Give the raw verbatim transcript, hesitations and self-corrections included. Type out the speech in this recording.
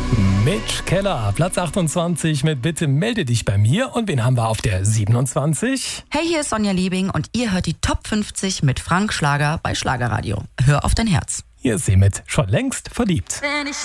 Mitch Keller, Platz achtundzwanzig mit Bitte melde dich bei mir. Und wen haben wir auf der siebenundzwanzig? Hey, hier ist Sonja Liebing und ihr hört die Top fünfzig mit Frank Schlager bei Schlagerradio. Hör auf dein Herz. Hier ist sie mit Schon längst verliebt. Wenn ich